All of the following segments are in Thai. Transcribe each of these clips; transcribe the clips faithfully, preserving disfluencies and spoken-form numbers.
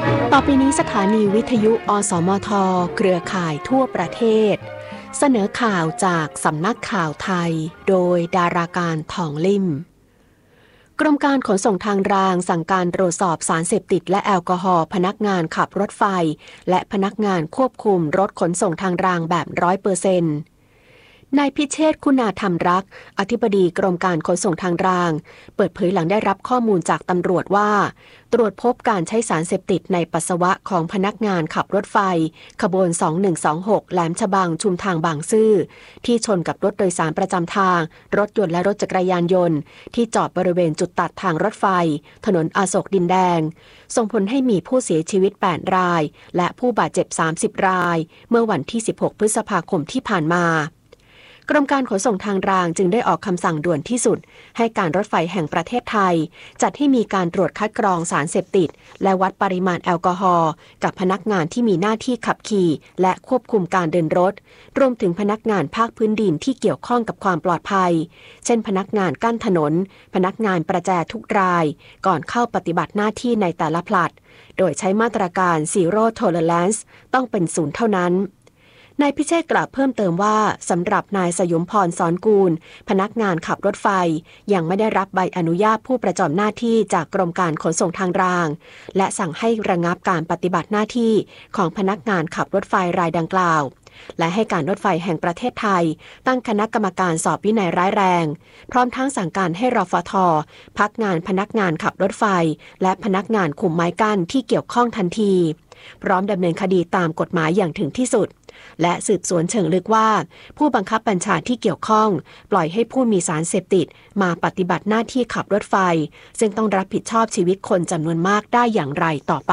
ต่อไปนี้สถานีวิทยุอสมทเครือข่ายทั่วประเทศเสนอข่าวจากสำนักข่าวไทยโดยดาราการทองลิ่มกรมการขนส่งทางรางสั่งการตรวจสอบสารเสพติดและแอลกอฮอล์พนักงานขับรถไฟและพนักงานควบคุมรถขนส่งทางรางแบบ ร้อยเปอร์เซ็นต์นายพิเชษฐ์คุณาธรรมรักษ์อธิบดีกรมการขนส่งทางรางเปิดเผยหลังได้รับข้อมูลจากตำรวจว่าตรวจพบการใช้สารเสพติดในปัสสาวะของพนักงานขับรถไฟขบวนสองหนึ่งสองหกแหลมฉบังชุมทางบางซื่อที่ชนกับรถโดยสารประจำทางรถยนต์และรถจักรยานยนต์ที่จอดบริเวณจุดตัดทางรถไฟถนนอโศกดินแดงส่งผลให้มีผู้เสียชีวิตแปดรายและผู้บาดเจ็บสามสิบรายเมื่อวันที่สิบหกพฤษภาคมที่ผ่านมากรมการขนส่งทางรางจึงได้ออกคำสั่งด่วนที่สุดให้การรถไฟแห่งประเทศไทยจัดให้มีการตรวจคัดกรองสารเสพติดและวัดปริมาณแอลกอฮอล์กับพนักงานที่มีหน้าที่ขับขี่และควบคุมการเดินรถรวมถึงพนักงานภาคพื้นดินที่เกี่ยวข้องกับความปลอดภัยเช่นพนักงานกั้นถนนพนักงานประแจทุกรายก่อนเข้าปฏิบัติหน้าที่ในแต่ละผลัดโดยใช้มาตรการ Zero Tolerance ต้องเป็นศูนย์เท่านั้นนายพิเชษฐ์กล่าวเพิ่มเติมว่าสำหรับนายสยมพรสอนกูลพนักงานขับรถไฟยังไม่ได้รับใบอนุญาตผู้ประจำหน้าที่จากกรมการขนส่งทางรางและสั่งให้ระงับการปฏิบัติหน้าที่ของพนักงานขับรถไฟรายดังกล่าวและให้การรถไฟแห่งประเทศไทยตั้งคณะกรรมการสอบวินัยร้ายแรงพร้อมทั้งสั่งการให้รฟท.พักงานพนักงานขับรถไฟและพนักงานคุมไม้กั้นที่เกี่ยวข้องทันทีพร้อมดำเนินคดีตามกฎหมายอย่างถึงที่สุดและสืบสวนเชิงลึกว่าผู้บังคับบัญชาที่เกี่ยวข้องปล่อยให้ผู้มีสารเสพติดมาปฏิบัติหน้าที่ขับรถไฟซึ่งต้องรับผิดชอบชีวิตคนจำนวนมากได้อย่างไรต่อไป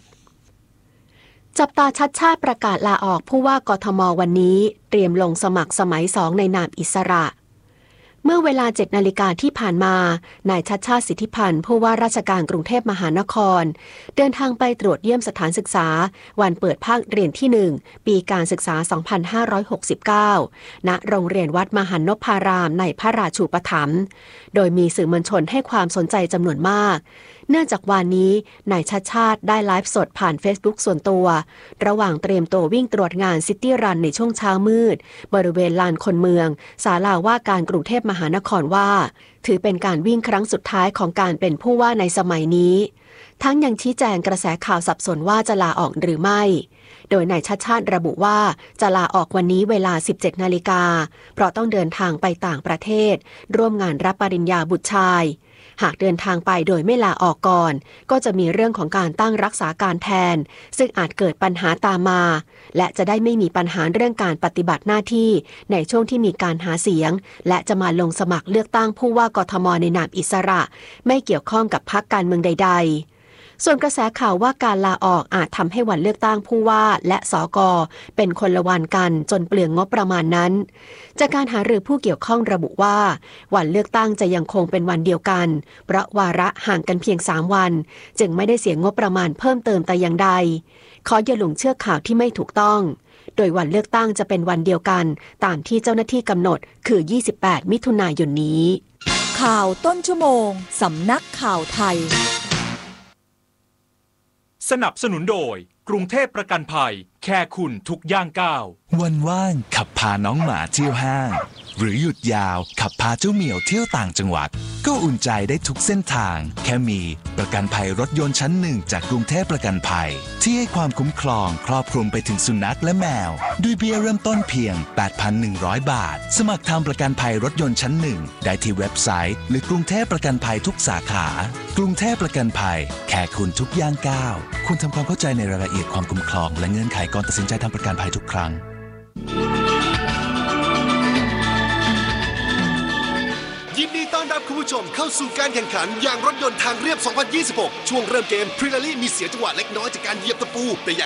จับตาชัดชาติประกาศลาออกผู้ว่ากทมวันนี้เตรียมลงสมัครสมัยสองในนามอิสระเมื่อเวลาเจ็ดนาฬิกาที่ผ่านมานายชัชชาติสิทธิพันธ์ผู้ว่าราชการกรุงเทพมหานครเดินทางไปตรวจเยี่ยมสถานศึกษาวันเปิดภาคเรียนที่หนึ่งปีการศึกษาสองพันห้าร้อยหกสิบเก้าณโรงเรียนวัดมหันนพารามในพระราชูปถัมภ์โดยมีสื่อมวลชนให้ความสนใจจำนวนมากเนื่องจากวันนี้นายชัชชาติได้ไลฟ์สดผ่าน Facebook ส่วนตัวระหว่างเตรียมตัววิ่งตรวจงานซิตี้รันในช่วงเช้ามืดบริเวณลานคนเมืองศาลาว่าการกรุงเทพมหานครว่าถือเป็นการวิ่งครั้งสุดท้ายของการเป็นผู้ว่าในสมัยนี้ทั้งยังชี้แจงกระแสข่าวสับสนว่าจะลาออกหรือไม่โดยนายชัชชาติระบุว่าจะลาออกวันนี้เวลา สิบเจ็ดนาฬิกาเพราะต้องเดินทางไปต่างประเทศร่วมงานรับปริญญาบุตรชายหากเดินทางไปโดยไม่ลาออกก่อนก็จะมีเรื่องของการตั้งรักษาการแทนซึ่งอาจเกิดปัญหาตามมาและจะได้ไม่มีปัญหาเรื่องการปฏิบัติหน้าที่ในช่วงที่มีการหาเสียงและจะมาลงสมัครเลือกตั้งผู้ว่ากทมในนามอิสระไม่เกี่ยวข้องกับพรรคการเมืองใดๆส่วนกระแสข่าวว่าการลาออกอาจทำให้วันเลือกตั้งผู้ว่าและสกเป็นคนละวันกันจนเปลืองงบประมาณนั้นจากการหารือผู้เกี่ยวข้องระบุว่าวันเลือกตั้งจะยังคงเป็นวันเดียวกันเพราะวาระห่างกันเพียงสามวันจึงไม่ได้เสียงบประมาณเพิ่มเติมแต่อย่างใดขออย่าหลงเชื่อข่าวที่ไม่ถูกต้องโดยวันเลือกตั้งจะเป็นวันเดียวกันตามที่เจ้าหน้าที่กำหนดคือยี่สิบแปดมิถุนายนนี้ข่าวต้นชั่วโมงสำนักข่าวไทยสนับสนุนโดยกรุงเทพประกันภัยแค่คุณทุกย่างก้าววันว่างขับพาน้องหมาเที่ยวห้างหรือหยุดยาวขับพาเจ้าเหมียวเที่ยวต่างจังหวัดก็อุ่นใจได้ทุกเส้นทางแค่มีประกันภัยรถยนต์ชั้นหนึ่งจากกรุงเทพประกันภัยที่ให้ความคุ้มครองครอบคลุมไปถึงสุนัขและแมวด้วยเบี้ยเริ่มต้นเพียง แปดพันหนึ่งร้อย บาทสมัครทำประกันภัยรถยนต์ชั้นหนึ่งได้ที่เว็บไซต์หรือกรุงเทพประกันภัยทุกสาขากรุงเทพประกันภัยแค่คุณทุกย่างก้าวคุณทำความเข้าใจในรายละเอียดความคุ้มครองและเงื่อนไขก่อนตัดสินใจทำประกันภัยทุกครั้งยินดีต้อนรับคุณผู้ชมเข้าสู่การแข่งขันยางรถยนต์ทางเรียบ สองพันยี่สิบหก ช่วงเริ่มเกมพรีลารี่มีเสียจังหวะเล็กน้อยจากการเหยียบตะปูแต่อย่า